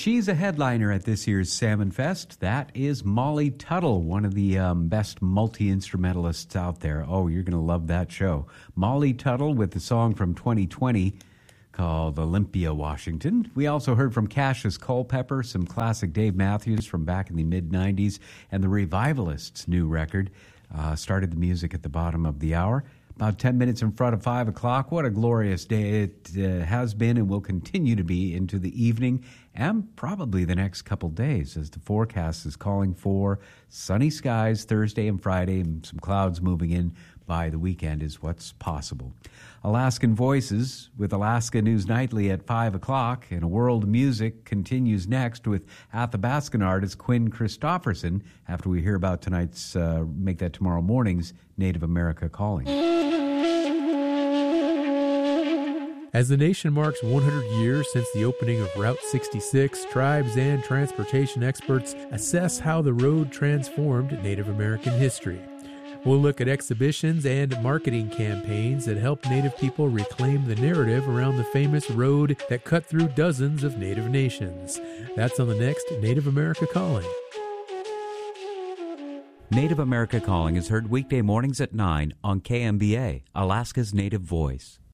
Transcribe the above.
she's a headliner at this year's Salmon Fest. That is Molly Tuttle, one of the best multi-instrumentalists out there. Oh, you're going to love that show. Molly Tuttle with the song from 2020 called Olympia, Washington. We also heard from Cassius Culpepper, some classic Dave Matthews from back in the mid-'90s, and the Revivalists' new record started the music at the bottom of the hour. About 10 minutes in front of 5 o'clock. What a glorious day it has been and will continue to be into the evening and probably the next couple days, as the forecast is calling for sunny skies Thursday and Friday and some clouds moving in by the weekend is what's possible. Alaskan Voices with Alaska News Nightly at 5 o'clock, and A World of Music continues next with Athabascan artist Quinn Christopherson after we hear about tonight's, make that tomorrow morning's, Native America Calling. As the nation marks 100 years since the opening of Route 66, tribes and transportation experts assess how the road transformed Native American history. We'll look at exhibitions and marketing campaigns that help Native people reclaim the narrative around the famous road that cut through dozens of Native nations. That's on the next Native America Calling. Native America Calling is heard weekday mornings at 9 on KMBA, Alaska's Native Voice.